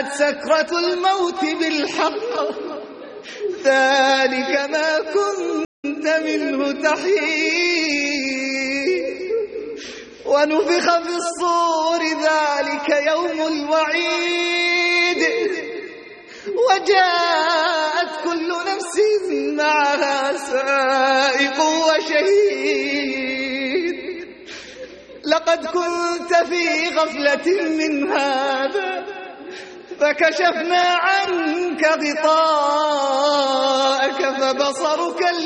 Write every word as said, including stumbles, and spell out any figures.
جاءت سكرة الموت بالحق ذلك ما كنت منه تحيد ونفخ في الصور ذلك يوم الوعيد وجاءت كل نفس معها سائق وشهيد لقد كنت في غفلة من هذا فكشفنا عنك غطاءك فبصرك